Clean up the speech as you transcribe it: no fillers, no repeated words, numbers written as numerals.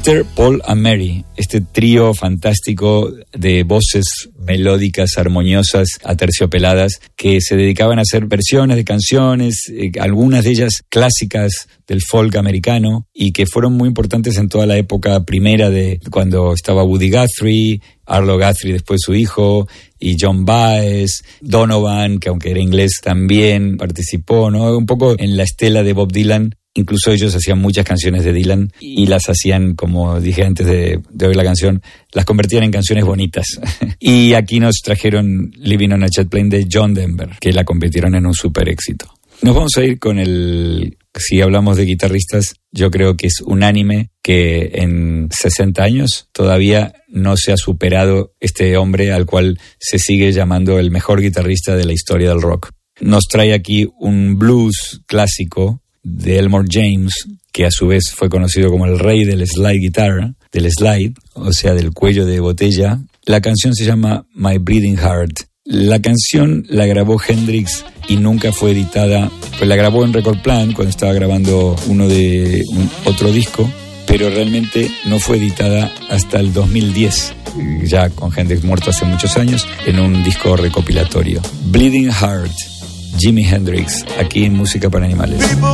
Peter, Paul and Mary, este trío fantástico de voces melódicas, armoniosas, aterciopeladas, que se dedicaban a hacer versiones de canciones, algunas de ellas clásicas del folk americano, y que fueron muy importantes en toda la época primera de cuando estaba Woody Guthrie, Arlo Guthrie, después su hijo, y John Baez, Donovan, que aunque era inglés también participó, ¿no? Un poco en la estela de Bob Dylan. Incluso ellos hacían muchas canciones de Dylan y las hacían, como dije antes de oír la canción, las convertían en canciones bonitas. Y aquí nos trajeron Living on a Jet Plane de John Denver, que la convirtieron en un super éxito. Nos vamos a ir con si hablamos de guitarristas, yo creo que es unánime que en 60 años todavía no se ha superado este hombre al cual se sigue llamando el mejor guitarrista de la historia del rock. Nos trae aquí un blues clásico de Elmore James, que a su vez fue conocido como el rey del slide guitar, del slide, o sea, del cuello de botella. La canción se llama My Bleeding Heart. La canción la grabó Hendrix y nunca fue editada, pues la grabó en Record Plant cuando estaba grabando otro disco, pero realmente no fue editada hasta el 2010, ya con Hendrix muerto hace muchos años, en un disco recopilatorio. Bleeding Heart, Jimi Hendrix, aquí en Música para Animales.